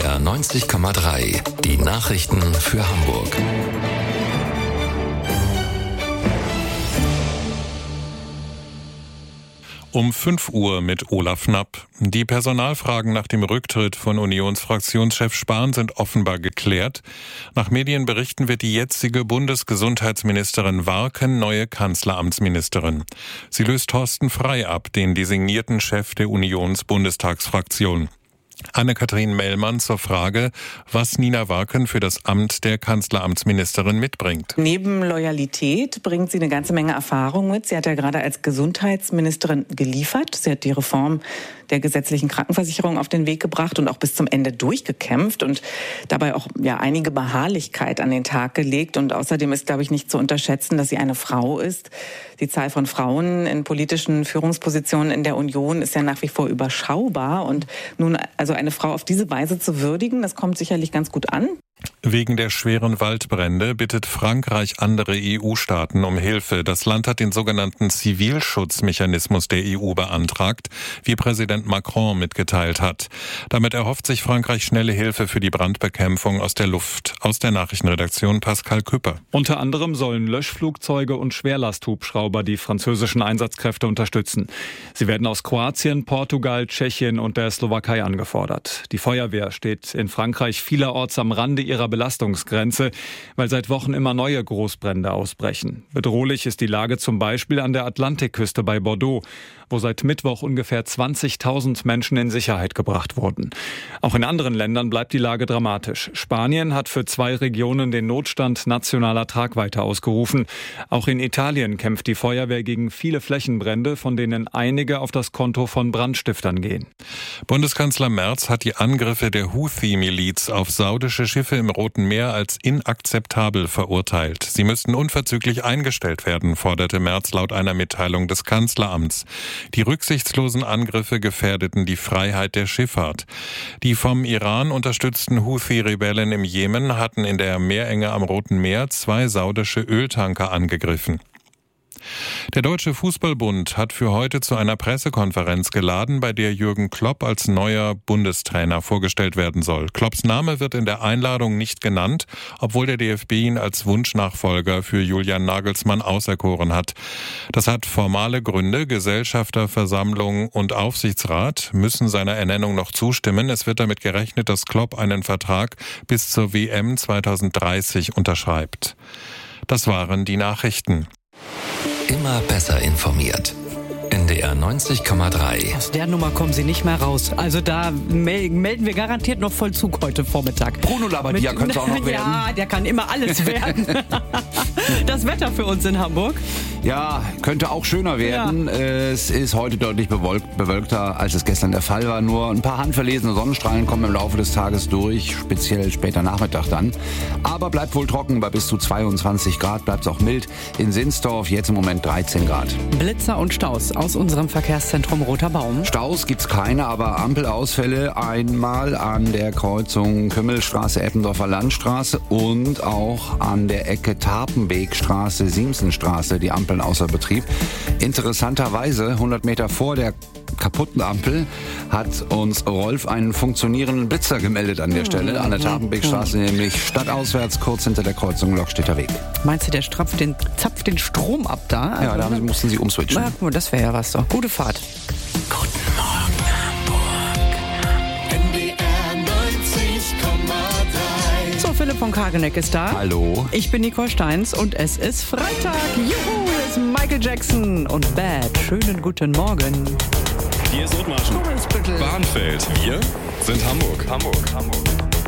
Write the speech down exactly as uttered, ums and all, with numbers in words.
R neunzig Komma drei. Die Nachrichten für Hamburg. Um fünf Uhr mit Olaf Knapp. Die Personalfragen nach dem Rücktritt von Unionsfraktionschef Spahn sind offenbar geklärt. Nach Medienberichten wird die jetzige Bundesgesundheitsministerin Warken neue Kanzleramtsministerin. Sie löst Thorsten Frey ab, den designierten Chef der Unions-Bundestagsfraktion. Anne-Kathrin Mellmann zur Frage, was Nina Warken für das Amt der Kanzleramtsministerin mitbringt. Neben Loyalität bringt sie eine ganze Menge Erfahrung mit. Sie hat ja gerade als Gesundheitsministerin geliefert. Sie hat die Reform der gesetzlichen Krankenversicherung auf den Weg gebracht und auch bis zum Ende durchgekämpft und dabei auch ja einige Beharrlichkeit an den Tag gelegt. Und außerdem ist, glaube ich, nicht zu unterschätzen, dass sie eine Frau ist. Die Zahl von Frauen in politischen Führungspositionen in der Union ist ja nach wie vor überschaubar. Und nun also eine Frau auf diese Weise zu würdigen, das kommt sicherlich ganz gut an. Wegen der schweren Waldbrände bittet Frankreich andere E U-Staaten um Hilfe. Das Land hat den sogenannten Zivilschutzmechanismus der E U beantragt, wie Präsident Macron mitgeteilt hat. Damit erhofft sich Frankreich schnelle Hilfe für die Brandbekämpfung aus der Luft. Aus der Nachrichtenredaktion Pascal Küpper. Unter anderem sollen Löschflugzeuge und Schwerlasthubschrauber die französischen Einsatzkräfte unterstützen. Sie werden aus Kroatien, Portugal, Tschechien und der Slowakei angefordert. Die Feuerwehr steht in Frankreich vielerorts am Rande ihrer Belastungsgrenze, weil seit Wochen immer neue Großbrände ausbrechen. Bedrohlich ist die Lage zum Beispiel an der Atlantikküste bei Bordeaux, wo seit Mittwoch ungefähr zwanzigtausend Menschen in Sicherheit gebracht wurden. Auch in anderen Ländern bleibt die Lage dramatisch. Spanien hat für zwei Regionen den Notstand nationaler Tragweite ausgerufen. Auch in Italien kämpft die Feuerwehr gegen viele Flächenbrände, von denen einige auf das Konto von Brandstiftern gehen. Bundeskanzler Merz hat die Angriffe der Houthi-Miliz auf saudische Schiffe im Roten Meer als inakzeptabel verurteilt. Sie müssten unverzüglich eingestellt werden, forderte Merz laut einer Mitteilung des Kanzleramts. Die rücksichtslosen Angriffe gefährdeten die Freiheit der Schifffahrt. Die vom Iran unterstützten Houthi-Rebellen im Jemen hatten in der Meerenge am Roten Meer zwei saudische Öltanker angegriffen. Der Deutsche Fußballbund hat für heute zu einer Pressekonferenz geladen, bei der Jürgen Klopp als neuer Bundestrainer vorgestellt werden soll. Klopps Name wird in der Einladung nicht genannt, obwohl der D F B ihn als Wunschnachfolger für Julian Nagelsmann auserkoren hat. Das hat formale Gründe. Gesellschafterversammlung und Aufsichtsrat müssen seiner Ernennung noch zustimmen. Es wird damit gerechnet, dass Klopp einen Vertrag bis zur W M zweitausenddreißig unterschreibt. Das waren die Nachrichten. Immer besser informiert. N D R neunzig Komma drei. Aus der Nummer kommen Sie nicht mehr raus. Also da melden wir garantiert noch Vollzug heute Vormittag. Bruno Labbadia könnte es auch noch werden. Ja, der kann immer alles werden. Das Wetter für uns in Hamburg? Ja, könnte auch schöner werden. Ja. Es ist heute deutlich bewölkt, bewölkter, als es gestern der Fall war. Nur ein paar handverlesene Sonnenstrahlen kommen im Laufe des Tages durch, speziell später Nachmittag dann. Aber bleibt wohl trocken, bei bis zu zweiundzwanzig Grad bleibt es auch mild. In Sinsdorf jetzt im Moment dreizehn Grad. Blitzer und Staus aus unserem Verkehrszentrum Roter Baum. Staus gibt's keine, aber Ampelausfälle einmal an der Kreuzung Kümmelstraße, Eppendorfer Landstraße und auch an der Ecke Tarpenwegstraße, Siemsenstraße, die Ampeln außer Betrieb. Interessanterweise, hundert Meter vor der kaputten Ampel hat uns Rolf einen funktionierenden Blitzer gemeldet an der Stelle, an der Tarpenwegstraße, nämlich stadtauswärts, kurz hinter der Kreuzung Lockstädter Weg. Meinst du, der zapft den, zapft den Strom ab da? Also ja, da mussten sie umswitchen. Na, das wäre ja was doch. Gute Fahrt. Guten Morgen, Hamburg. N D R neunzig Komma drei. So, Philipp von Kageneck ist da. Hallo. Ich bin Nicole Steins und es ist Freitag. Juhu, hier ist Michael Jackson und Bad. Schönen guten Morgen. Hier ist Othmarschen. Bahnfeld. Wir sind Hamburg. Hamburg. Hamburg.